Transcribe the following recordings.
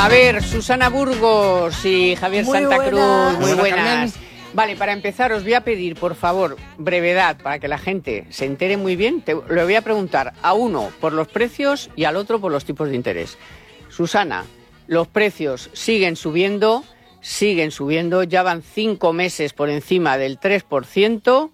A ver, Susana Burgos y Javier Santa Cruz, muy buenas. Vale, para empezar os voy a pedir, por favor, brevedad, para que la gente se entere muy bien. Le voy a preguntar a uno por los precios y al otro por los tipos de interés. Susana, los precios siguen subiendo, ya van 5 meses por encima del 3%.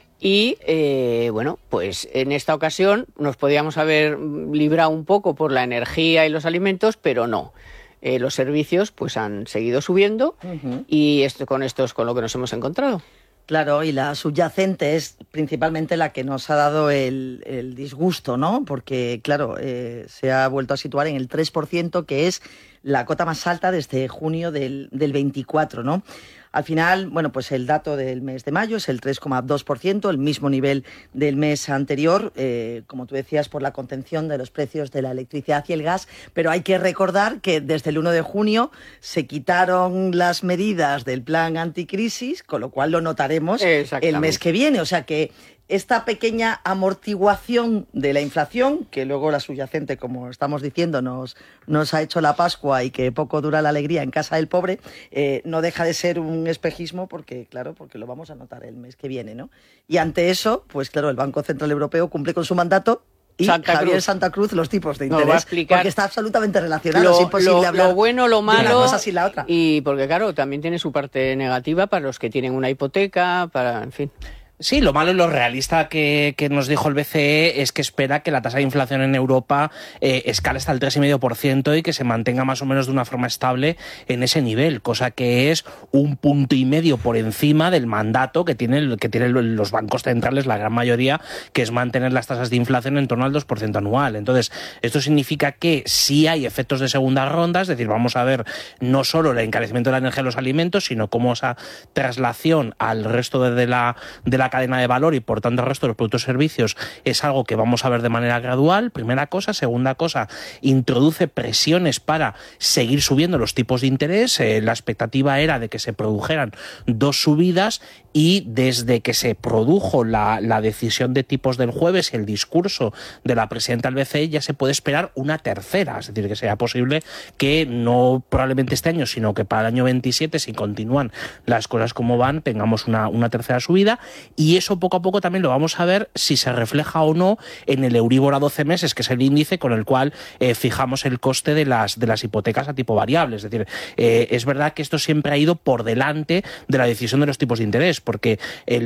Y, bueno, pues en esta ocasión nos podíamos haber librado un poco por la energía y los alimentos, pero no. Los servicios pues han seguido subiendo y esto es con lo que nos hemos encontrado. Claro, y la subyacente es principalmente la que nos ha dado el disgusto, ¿no? Porque, claro, se ha vuelto a situar en el 3%, que es la cota más alta desde junio del 24, ¿no? Al final, bueno, pues el dato del mes de mayo es el 3,2%, el mismo nivel del mes anterior, como tú decías, por la contención de los precios de la electricidad y el gas, pero hay que recordar que desde el 1 de junio se quitaron las medidas del plan anticrisis, con lo cual lo notaremos el mes que viene, o sea que esta pequeña amortiguación de la inflación, que luego la subyacente, como estamos diciendo, nos ha hecho la Pascua y que poco dura la alegría en casa del pobre, no deja de ser un espejismo porque lo vamos a notar el mes que viene, ¿no? Y ante eso, pues claro, el Banco Central Europeo cumple con su mandato y Javier Santa Cruz los tipos de interés, porque está absolutamente relacionado, es imposible hablar lo bueno, lo malo, de una cosa sin la otra. Y porque claro, también tiene su parte negativa para los que tienen una hipoteca, en fin. Sí, lo malo y lo realista que nos dijo el BCE es que espera que la tasa de inflación en Europa escale hasta el 3,5% y que se mantenga más o menos de una forma estable en ese nivel, cosa que es 1,5 puntos por encima del mandato que tienen los bancos centrales, la gran mayoría, que es mantener las tasas de inflación en torno al 2% anual. Entonces, esto significa que sí hay efectos de segunda ronda, es decir, vamos a ver no solo el encarecimiento de la energía y los alimentos, sino cómo esa traslación al resto de la cadena de valor y por tanto el resto de los productos y servicios es algo que vamos a ver de manera gradual, primera cosa. Segunda cosa, introduce presiones para seguir subiendo los tipos de interés. La expectativa era de que se produjeran 2 subidas y desde que se produjo la decisión de tipos del jueves y el discurso de la presidenta del BCE ya se puede esperar una tercera, es decir, que sea posible que no probablemente este año, sino que para el año 27, si continúan las cosas como van, tengamos una tercera subida. Y eso poco a poco también lo vamos a ver si se refleja o no en el Euribor a 12 meses, que es el índice con el cual fijamos el coste de las hipotecas a tipo variable. Es decir, es verdad que esto siempre ha ido por delante de la decisión de los tipos de interés, porque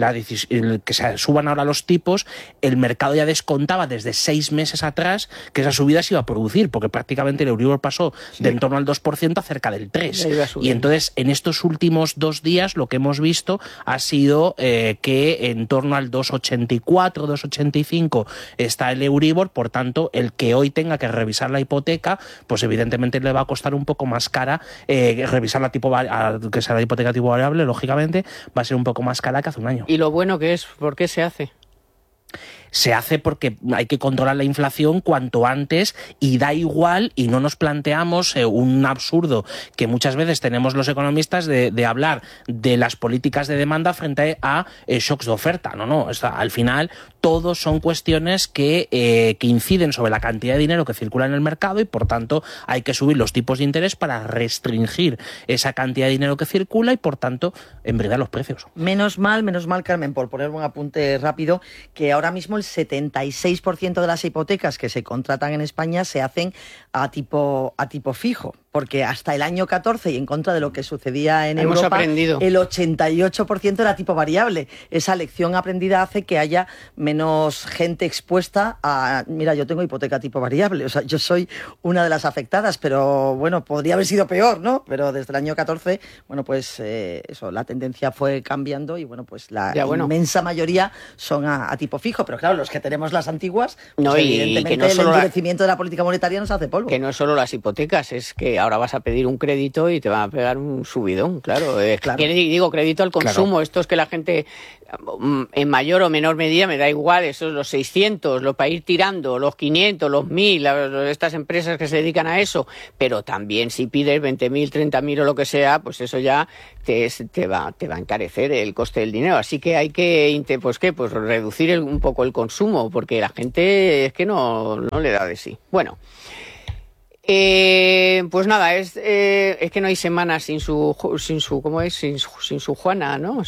el que se suban ahora los tipos, el mercado ya descontaba desde 6 meses atrás que esa subida se iba a producir, porque prácticamente el Euribor pasó de en torno al 2% a cerca del 3%. Y entonces, en estos últimos 2 días, lo que hemos visto ha sido que en torno al 2,84, 2,85 está el Euribor, por tanto, el que hoy tenga que revisar la hipoteca, pues evidentemente le va a costar un poco más cara revisar que sea la hipoteca tipo variable, lógicamente, va a ser un poco más cara que hace un año. ¿Y lo bueno que es? ¿Por qué se hace? Se hace porque hay que controlar la inflación cuanto antes y da igual, y no nos planteamos un absurdo que muchas veces tenemos los economistas de hablar de las políticas de demanda frente a shocks de oferta. No, al final todos son cuestiones que inciden sobre la cantidad de dinero que circula en el mercado y por tanto hay que subir los tipos de interés para restringir esa cantidad de dinero que circula y por tanto embridar los precios. Menos mal, Carmen, por poner un apunte rápido, que ahora mismo el 76% de las hipotecas que se contratan en España se hacen a tipo fijo, porque hasta el año 14 y en contra de lo que sucedía en Europa, el 88% era tipo variable. Esa lección aprendida hace que haya menos gente expuesta a, mira, yo tengo hipoteca tipo variable, o sea, yo soy una de las afectadas, pero bueno, podría haber sido peor, ¿no? Pero desde el año 14, bueno, pues la tendencia fue cambiando y bueno, pues inmensa mayoría son a tipo fijo, pero claro, los que tenemos las antiguas, pues evidentemente el endurecimiento de la política monetaria nos hace polvo. Que no es solo las hipotecas, es que ahora vas a pedir un crédito y te van a pegar un subidón, claro. Digo, crédito al consumo, claro. Esto es que la gente, en mayor o menor medida, me da igual, esos los 600, los para ir tirando, los 500, los 1000, estas empresas que se dedican a eso, pero también si pides 20.000, 30.000 o lo que sea, pues eso ya te va a encarecer el coste del dinero. Así que hay que, pues reducir un poco el consumo, porque la gente es que no le da de sí. Bueno, Pues nada, es que no hay semana sin su ¿cómo es? Sin su Juana, ¿no?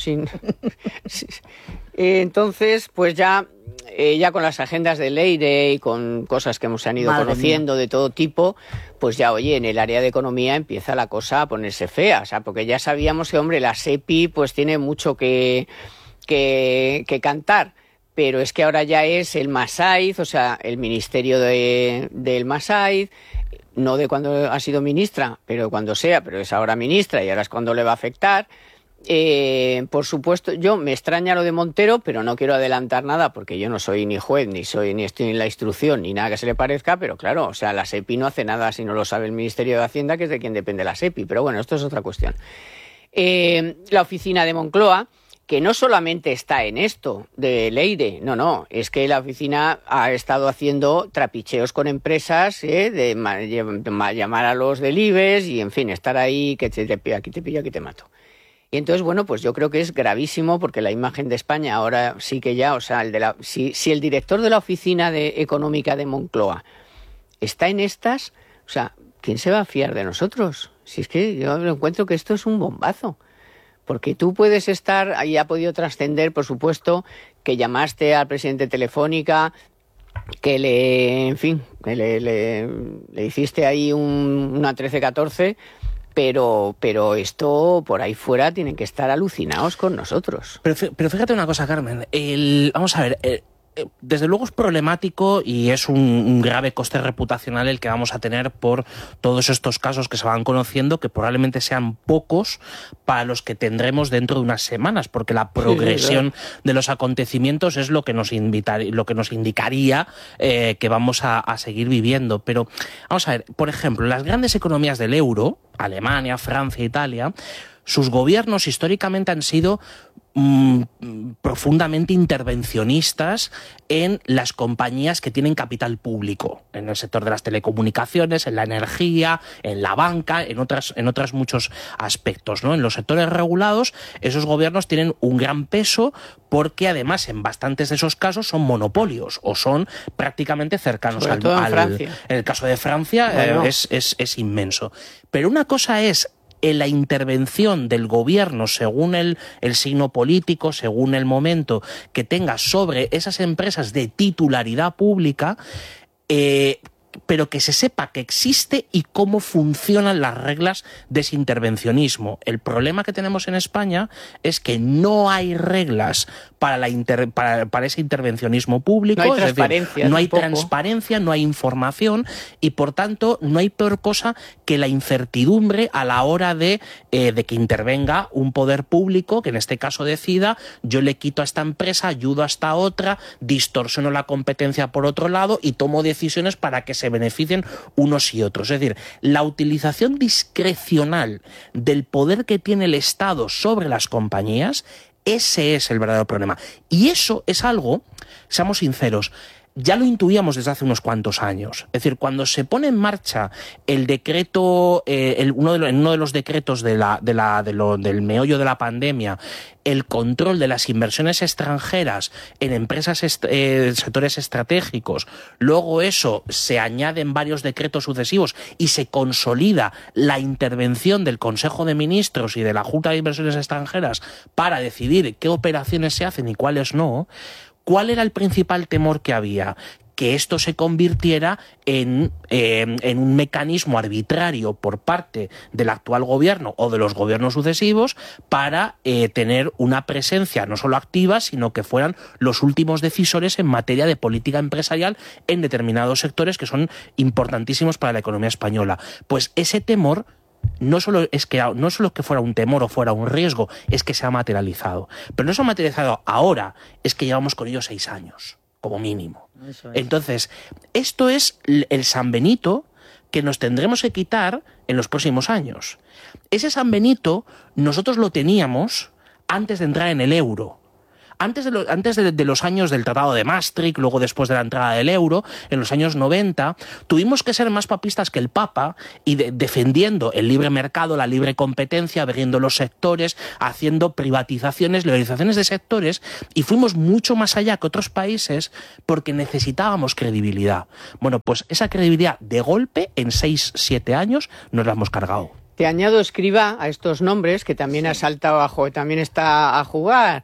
Entonces, pues ya con las agendas de Leire y con cosas que se han ido conociendo de todo tipo, pues ya, oye, en el área de economía empieza la cosa a ponerse fea, o sea, porque ya sabíamos que, hombre, la SEPI pues tiene mucho que cantar, pero es que ahora ya es el Masaiz, o sea, el ministerio del Masaiz, no de cuando ha sido ministra, pero cuando sea, pero es ahora ministra y ahora es cuando le va a afectar. Por supuesto, yo me extraña lo de Montero, pero no quiero adelantar nada porque yo no soy ni juez, ni estoy en la instrucción, ni nada que se le parezca, pero claro, o sea, la SEPI no hace nada si no lo sabe el Ministerio de Hacienda, que es de quien depende la SEPI, pero bueno, esto es otra cuestión. La oficina de Moncloa, que no solamente está en esto de Leire, no, es que la oficina ha estado haciendo trapicheos con empresas, de llamar a los del IBEX y, en fin, estar ahí, que aquí te pillo, aquí te mato. Y entonces, bueno, pues yo creo que es gravísimo porque la imagen de España ahora sí que ya, o sea, si el director de la oficina económica de Moncloa está en estas, o sea, ¿quién se va a fiar de nosotros? Si es que yo encuentro que esto es un bombazo. Porque tú puedes estar, ahí ha podido trascender, por supuesto, que llamaste al presidente de Telefónica, que le hiciste ahí una 13-14, pero esto por ahí fuera tienen que estar alucinados con nosotros. Pero fíjate una cosa, Carmen, vamos a ver, desde luego es problemático y es un grave coste reputacional el que vamos a tener por todos estos casos que se van conociendo, que probablemente sean pocos para los que tendremos dentro de unas semanas, porque la progresión de los acontecimientos es lo que nos indicaría que vamos a seguir viviendo. Pero vamos a ver, por ejemplo, las grandes economías del euro, Alemania, Francia, Italia, sus gobiernos históricamente han sido profundamente intervencionistas en las compañías que tienen capital público, en el sector de las telecomunicaciones, en la energía, en la banca, en otros muchos aspectos, ¿no? En los sectores regulados, esos gobiernos tienen un gran peso porque además en bastantes de esos casos son monopolios o son prácticamente cercanos al Francia. En el caso de Francia, bueno, es inmenso. Pero una cosa es en la intervención del gobierno según el signo político, según el momento que tenga sobre esas empresas de titularidad pública, pero que se sepa que existe y cómo funcionan las reglas de ese intervencionismo. El problema que tenemos en España es que no hay reglas para ese intervencionismo público. No hay transparencia. No hay transparencia, no hay información y, por tanto, no hay peor cosa que la incertidumbre a la hora de que intervenga un poder público, que en este caso decida, yo le quito a esta empresa, ayudo a esta otra, distorsiono la competencia por otro lado y tomo decisiones para que se beneficien unos y otros. Es decir, la utilización discrecional del poder que tiene el Estado sobre las compañías, ese es el verdadero problema. Y eso es algo, seamos sinceros, ya lo intuíamos desde hace unos cuantos años. Es decir, cuando se pone en marcha el decreto, uno de los decretos del meollo de la pandemia, el control de las inversiones extranjeras en empresas, sectores estratégicos, luego eso se añade en varios decretos sucesivos y se consolida la intervención del Consejo de Ministros y de la Junta de Inversiones Extranjeras para decidir qué operaciones se hacen y cuáles no. ¿Cuál era el principal temor que había? Que esto se convirtiera en un mecanismo arbitrario por parte del actual gobierno o de los gobiernos sucesivos para tener una presencia no solo activa, sino que fueran los últimos decisores en materia de política empresarial en determinados sectores que son importantísimos para la economía española. Pues ese temor no solo que fuera un temor o fuera un riesgo, es que se ha materializado. Pero no se ha materializado ahora, es que llevamos con ello 6 años, como mínimo. Eso es. Entonces, esto es el San Benito que nos tendremos que quitar en los próximos años. Ese San Benito nosotros lo teníamos antes de entrar en el euro. antes de los años del Tratado de Maastricht, luego después de la entrada del euro, en los años 90, tuvimos que ser más papistas que el Papa y defendiendo el libre mercado, la libre competencia, abriendo los sectores, haciendo privatizaciones, liberalizaciones de sectores, y fuimos mucho más allá que otros países porque necesitábamos credibilidad. Bueno, pues esa credibilidad de golpe en 6-7 años nos la hemos cargado. Te añado Escrivá a estos nombres, que también ha saltado también está a jugar.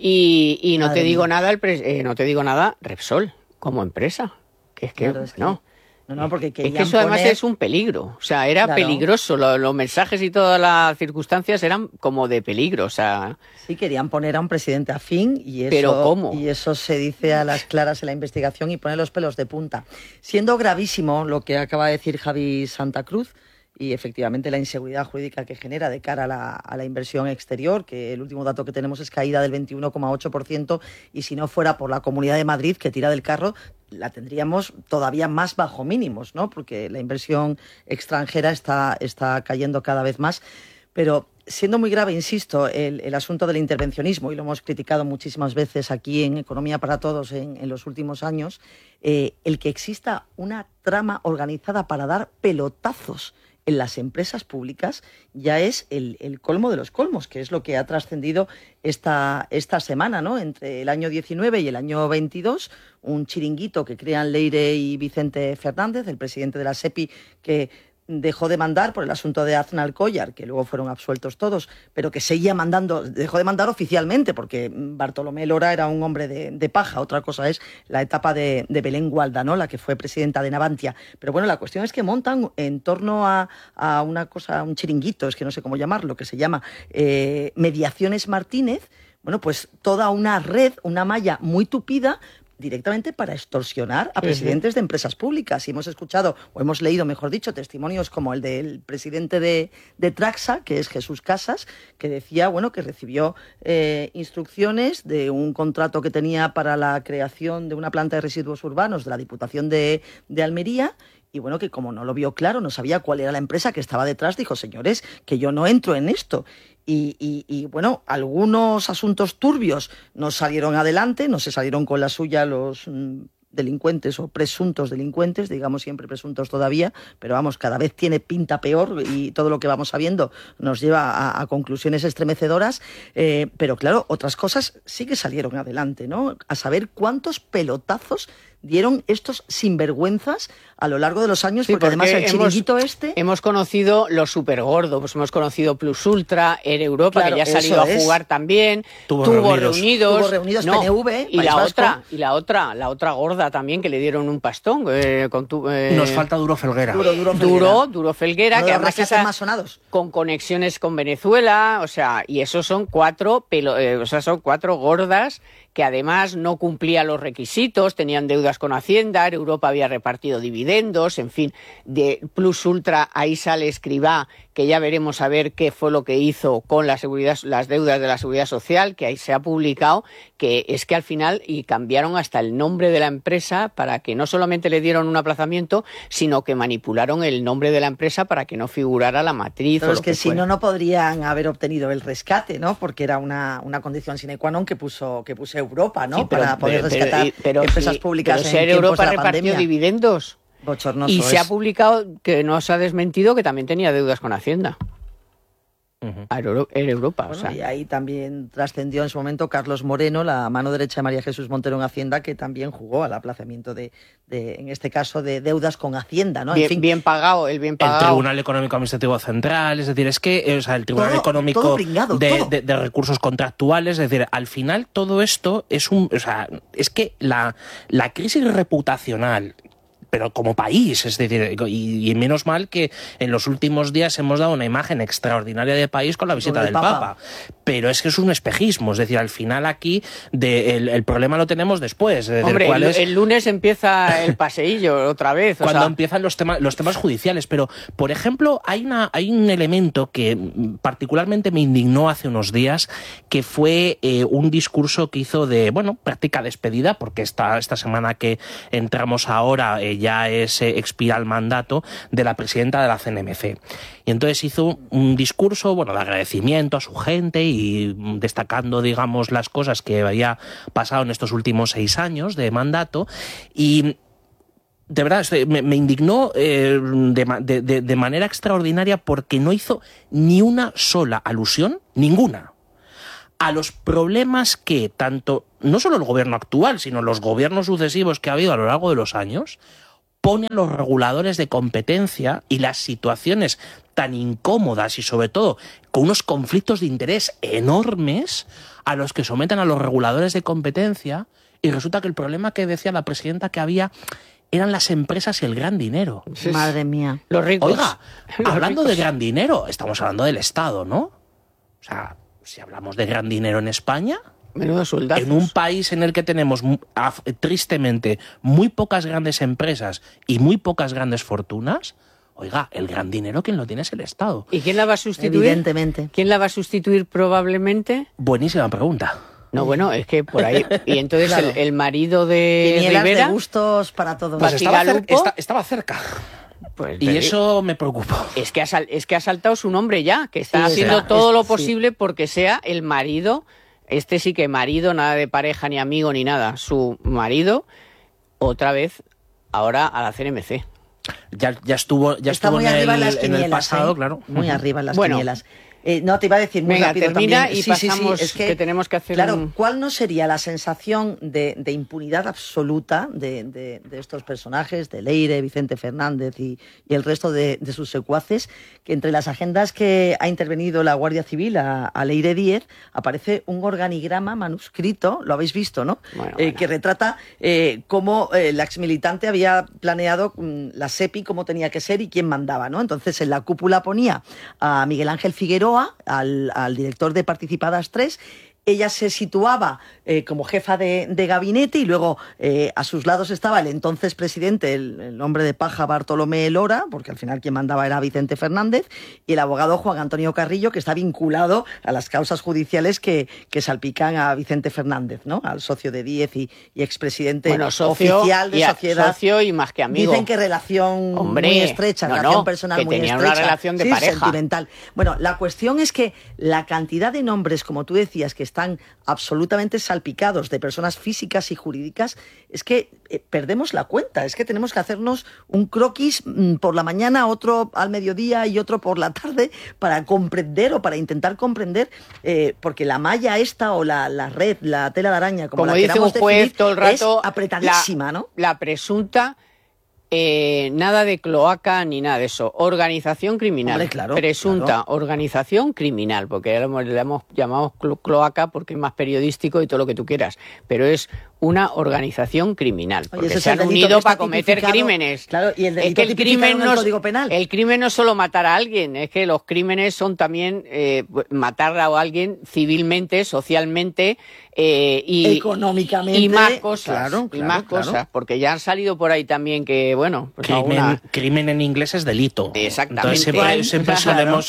Y no te digo nada, no te digo nada, Repsol, como empresa. Que es que, claro, no. No, porque es que eso además es un peligro. O sea, era peligroso. Los mensajes y todas las circunstancias eran como de peligro. O sea, sí, querían poner a un presidente afín y eso, ¿pero cómo? Y eso se dice a las claras en la investigación y pone los pelos de punta. Siendo gravísimo lo que acaba de decir Javi Santa Cruz, y efectivamente la inseguridad jurídica que genera de cara a la inversión exterior, que el último dato que tenemos es caída del 21,8%, y si no fuera por la Comunidad de Madrid, que tira del carro, la tendríamos todavía más bajo mínimos, ¿no? Porque la inversión extranjera está cayendo cada vez más. Pero siendo muy grave, insisto, el asunto del intervencionismo, y lo hemos criticado muchísimas veces aquí en Economía para Todos en los últimos años, el que exista una trama organizada para dar pelotazos en las empresas públicas ya es el colmo de los colmos, que es lo que ha trascendido esta semana, ¿no? Entre el año 19 y el año 22, un chiringuito que crean Leire y Vicente Fernández, el presidente de la SEPI, que dejó de mandar por el asunto de Aznar Collar, que luego fueron absueltos todos, pero que seguía mandando, dejó de mandar oficialmente, porque Bartolomé Lora era un hombre de paja. Otra cosa es la etapa de Belén Gualda, ¿no? La que fue presidenta de Navantia. Pero bueno, la cuestión es que montan en torno a una cosa, un chiringuito, es que no sé cómo llamarlo, que se llama Mediaciones Martínez, bueno, pues toda una red, una malla muy tupida, directamente para extorsionar a presidentes de empresas públicas. Y hemos escuchado, o hemos leído, mejor dicho, testimonios como el del presidente de Traxa, que es Jesús Casas, que decía, bueno, que recibió instrucciones de un contrato que tenía para la creación de una planta de residuos urbanos de la Diputación de Almería, y bueno, que como no lo vio claro, no sabía cuál era la empresa que estaba detrás, dijo, señores, que yo no entro en esto. Y bueno, algunos asuntos turbios no salieron adelante, no se salieron con la suya los delincuentes o presuntos delincuentes, digamos siempre presuntos todavía, pero vamos, cada vez tiene pinta peor y todo lo que vamos sabiendo nos lleva a conclusiones estremecedoras, pero claro, otras cosas sí que salieron adelante, ¿no? A saber cuántos pelotazos dieron estos sinvergüenzas a lo largo de los años, porque además el chiringuito hemos conocido los supergordos, pues hemos conocido Plus Ultra, Air Europa, claro, que ya ha salido a jugar también, tuvo reunidos PNV, y la otra gorda también, que le dieron un pastón. Nos falta Duro Felguera. Duro Felguera, que además más sonados, con conexiones con Venezuela, o sea, y esos son cuatro gordas que además no cumplían los requisitos, tenían deudas con Hacienda, Europa había repartido dividendos, en fin, de Plus Ultra ahí sale Escrivá, que ya veremos a ver qué fue lo que hizo con las deudas de la Seguridad Social, que ahí se ha publicado, que es que al final y cambiaron hasta el nombre de la empresa para que no solamente le dieron un aplazamiento, sino que manipularon el nombre de la empresa para que no figurara la matriz. Pero es que si no podrían haber obtenido el rescate, ¿no? Porque era una condición sine qua non que puso Europa, ¿no? Sí, para poder rescatar empresas públicas en tiempos Europa de la pandemia. repartió dividendos. Bochornoso y se ha publicado que no se ha desmentido que también tenía deudas con Hacienda. Air Europa. Bueno, o sea. Y ahí también trascendió en su momento Carlos Moreno, la mano derecha de María Jesús Montero en Hacienda, que también jugó al aplazamiento en este caso, de deudas con Hacienda, ¿no? Bien pagado. El Tribunal Económico Administrativo Central, es decir, es que el Tribunal Económico de Recursos Contractuales, es decir, al final todo esto es es que la crisis reputacional, pero como país, es decir, y menos mal que en los últimos días hemos dado una imagen extraordinaria de país con la visita del Papa. Pero es que es un espejismo, es decir, al final aquí el problema lo tenemos después. Es decir, hombre, el lunes empieza el paseillo otra vez. Cuando empiezan los temas judiciales, pero, por ejemplo, hay un elemento que particularmente me indignó hace unos días, que fue un discurso que hizo de, práctica despedida, porque esta semana que entramos ahora que ya expira el mandato de la presidenta de la CNMC. Y entonces hizo un discurso, bueno, de agradecimiento a su gente y destacando, digamos, las cosas que había pasado en estos últimos 6 años de mandato. Y de verdad, me indignó de manera extraordinaria porque no hizo ni una sola alusión, ninguna, a los problemas que tanto, no solo el gobierno actual, sino los gobiernos sucesivos que ha habido a lo largo de los años, pone a los reguladores de competencia y las situaciones tan incómodas y sobre todo con unos conflictos de interés enormes a los que someten a los reguladores de competencia, y resulta que el problema que decía la presidenta que había eran las empresas y el gran dinero. Madre mía. Los ricos. Oiga, hablando de gran dinero, estamos hablando del Estado, ¿no? O sea, si hablamos de gran dinero en España, menudos soldazos. En un país en el que tenemos, tristemente, muy pocas grandes empresas y muy pocas grandes fortunas, oiga, el gran dinero, ¿quién lo tiene? Es el Estado. ¿Y quién la va a sustituir? Evidentemente. ¿Quién la va a sustituir probablemente? Buenísima pregunta. No, bueno, es que por ahí... Y entonces claro. el marido de Quinielas Rivera... de gustos para todos. Pues estaba cerca. Pues y eso me preocupó. Es que ha saltado su nombre ya, que está Sí, haciendo o sea, todo lo posible porque sea el marido, sí que marido, nada de pareja ni amigo ni nada, su marido, otra vez, ahora a la CNMC. Ya estuvo muy arriba en el pasado, claro. Muy arriba en las Bueno, quinielas. No, te iba a decir muy venga, rápido termina también. y pasamos, es que tenemos que hacer claro, ¿cuál no sería la sensación de impunidad absoluta de estos personajes, de Leire, Vicente Fernández y el resto de sus secuaces, que entre las agendas que ha intervenido la Guardia Civil a Leire Díez aparece un organigrama manuscrito, lo habéis visto, ¿no? Bueno. Que retrata cómo la exmilitante había planeado la SEPI, cómo tenía que ser y quién mandaba, ¿no? Entonces en la cúpula ponía a Miguel Ángel Figueroa, al director de Participadas 3, ella se situaba como jefa de gabinete y luego a sus lados estaba el entonces presidente, el hombre de paja Bartolomé Lora, porque al final quien mandaba era Vicente Fernández, y el abogado Juan Antonio Carrillo, que está vinculado a las causas judiciales que salpican a Vicente Fernández, ¿no? Al socio de Díez y expresidente oficial de Sociedad. Socio y más que amigo. Dicen que relación muy estrecha, relación personal que muy tenían estrecha. una relación de sí, pareja. Sentimental. Bueno, la cuestión es que la cantidad de nombres, como tú decías, que están absolutamente salpicados de personas físicas y jurídicas, es que perdemos la cuenta, es que tenemos que hacernos un croquis por la mañana, otro al mediodía y otro por la tarde para comprender o para intentar comprender, porque la malla esta o la red, la tela de araña, como la dice queramos un juez definir, todo el rato, es apretadísima, ¿no? La presunta... nada de cloaca ni nada de eso. Organización criminal. Hombre, claro, presunta claro. organización criminal, porque le hemos llamado cloaca porque es más periodístico y todo lo que tú quieras, pero es una organización criminal, porque Oye, se han unido para cometer crímenes. Claro, y el es delito que el crimen no no es Código Penal. El crimen no es solo matar a alguien, es que los crímenes son también matar a alguien civilmente, socialmente y económicamente y más cosas, claro, y más claro. cosas, porque ya han salido por ahí también que bueno, pues crimen en inglés es delito. Exactamente. Entonces siempre Claro.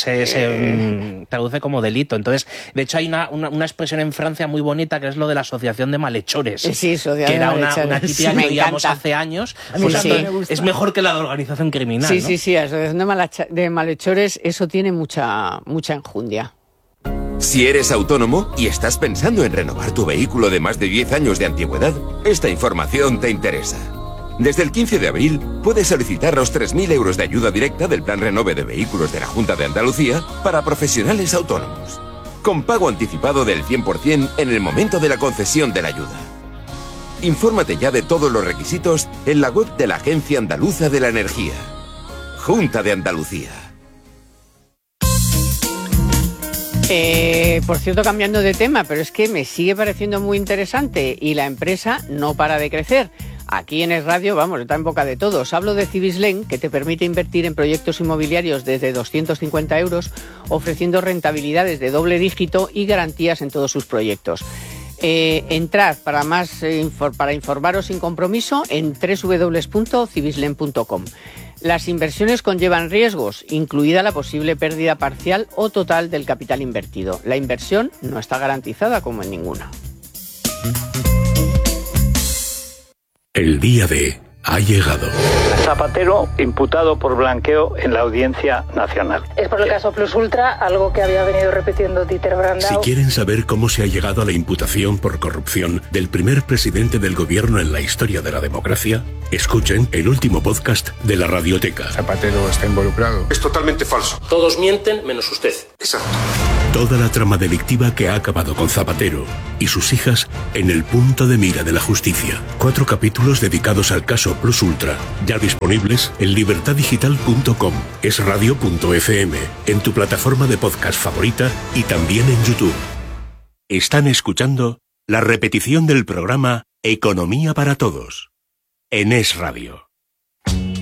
se traduce como delito. Entonces, de hecho, hay una expresión en Francia muy bonita que es lo de la asociación de malhechores. Sí, asociación que era de una malhechores. típica Me que oíamos encanta. hace años. A mí Pues también sí, me gusta. es mejor que la de organización criminal. Sí, ¿no? sí, asociación de malhechores, eso tiene mucha enjundia. Si eres autónomo y estás pensando en renovar tu vehículo de más de 10 años de antigüedad, esta información te interesa. Desde el 15 de abril puedes solicitar los 3.000 euros de ayuda directa del Plan Renove de Vehículos de la Junta de Andalucía para profesionales autónomos, con pago anticipado del 100% en el momento de la concesión de la ayuda. Infórmate ya de todos los requisitos en la web de la Agencia Andaluza de la Energía. Junta de Andalucía. Por cierto, cambiando de tema, pero es que me sigue pareciendo muy interesante y la empresa no para de crecer. Aquí en Es Radio, vamos, está en boca de todos. Hablo de Cibislen, que te permite invertir en proyectos inmobiliarios desde 250 euros, ofreciendo rentabilidades de doble dígito y garantías en todos sus proyectos. Entrad para informaros sin compromiso en www.cibislen.com. Las inversiones conllevan riesgos, incluida la posible pérdida parcial o total del capital invertido. La inversión no está garantizada como en ninguna. El día de ha llegado. Zapatero imputado por blanqueo en la Audiencia Nacional. Es por el caso Plus Ultra, algo que había venido repitiendo Dieter Brandau. Si quieren saber cómo se ha llegado a la imputación por corrupción del primer presidente del gobierno en la historia de la democracia, escuchen el último podcast de la Radioteca. Zapatero está involucrado. Es totalmente falso. Todos mienten menos usted. Exacto. Toda la trama delictiva que ha acabado con Zapatero y sus hijas en el punto de mira de la justicia. 4 capítulos dedicados al caso Plus Ultra, ya disponibles en libertadigital.com, esradio.fm, en tu plataforma de podcast favorita y también en YouTube. Están escuchando la repetición del programa Economía para Todos, en Es Radio.